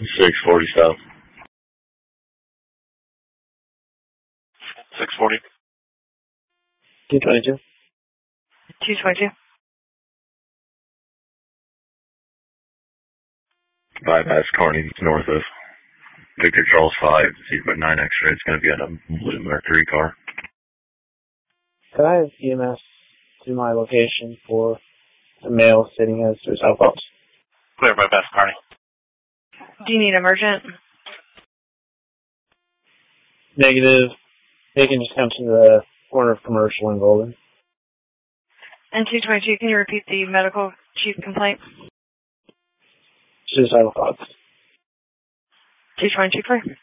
640 south. 640. 222. 222. Bypass Kearney, north of Victor Charles 5, Sequent 9 X-ray. It's going to be on a blue Mercury car. Could I have EMS to my location for a male sitting as suicidal thoughts? Clear bypass Kearney. Do you need emergent? Negative. They can just come to the corner of Commercial and Golden. And 222, can you repeat the medical chief complaint? Suicidal thoughts. 222, clear.